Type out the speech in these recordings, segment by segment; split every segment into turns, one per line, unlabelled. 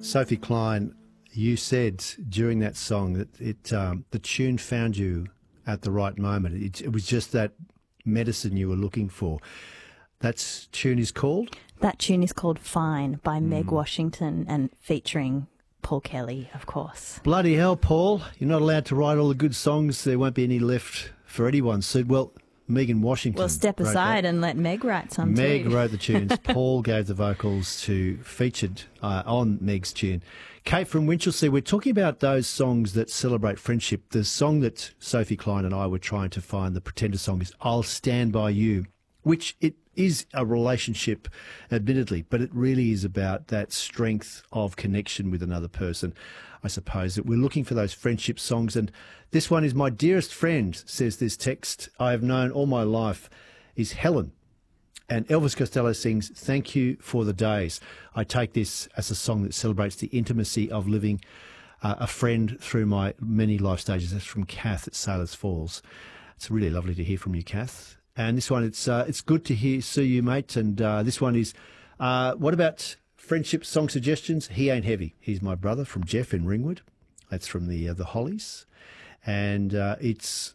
Sophie Klein, you said during that song that the tune found you at the right moment. It was just that medicine you were looking for. That tune is called?
That tune is called Fine by Meg Washington and featuring Paul Kelly, of course.
Bloody hell, Paul. You're not allowed to write all the good songs. There won't be any left for anyone soon. Well, Megan Washington.
Well, step aside and let Meg write some too.
Meg wrote the tunes. Paul gave the vocals to featured on Meg's tune. Kate from Winchelsea, we're talking about those songs that celebrate friendship. The song that Sophie Klein and I were trying to find, the Pretender song, is I'll Stand By You, which it is a relationship, admittedly, but it really is about that strength of connection with another person. I suppose that we're looking for those friendship songs, and this one is My Dearest Friend, says this text, I have known all my life, is Helen. And Elvis Costello sings, Thank You for the Days. I take this as a song that celebrates the intimacy of living a friend through my many life stages. That's from Kath at Sailors Falls. It's really lovely to hear from you, Kath. And this one, it's good to see you, mate. And this one is, what about friendship song suggestions? He Ain't Heavy. He's my brother, from Jeff in Ringwood. That's from the Hollies. And it's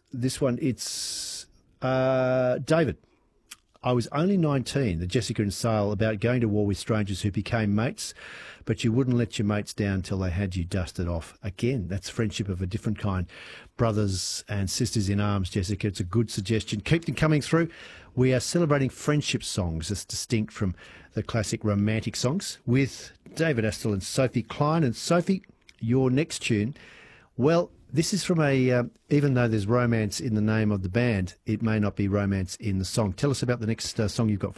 David. I was only 19, the Jessica and Sale, about going to war with strangers who became mates, but you wouldn't let your mates down till they had you dusted off. Again, that's friendship of a different kind. Brothers and sisters in arms, Jessica. It's a good suggestion. Keep them coming through. We are celebrating friendship songs as distinct from the classic romantic songs with David Astle and Sophie Klein. And Sophie, your next tune, well, this is from even though there's romance in the name of the band, it may not be romance in the song. Tell us about the next song you've got for